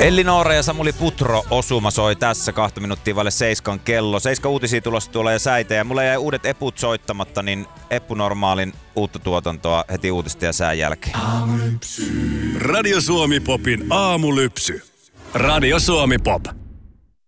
Ellinora ja Samuli Putro osuma soi tässä 2 minuuttia vaille 7 kello. 7 uutisia tulossa tulee säitä ja mulle jäi uudet eput soittamatta, niin Eppu Normaalin uutta tuotantoa heti uutista ja sään jälkeen. Radio Suomi Popin aamulypsy. Radio Suomi Pop.